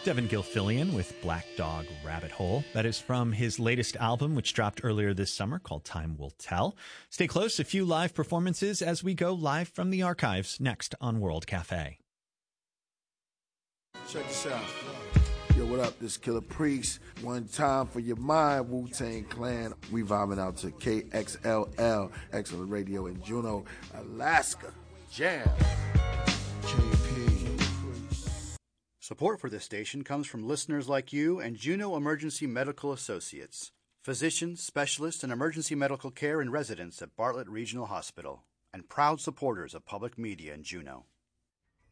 Devin Gilfillian with Black Dog Rabbit Hole. That is from his latest album, which dropped earlier this summer, called Time Will Tell. Stay close, a few live performances as we go live from the archives next on World Cafe. Check this out. Yo, what up? This Killer Priest. One time for your mind, Wu-Tang Clan. We vibing out to KXLL, Excellent Radio in Juneau, Alaska. Jam. JP. Support for this station comes from listeners like you and Juneau Emergency Medical Associates, physicians, specialists in emergency medical care and residents at Bartlett Regional Hospital, and proud supporters of public media in Juneau.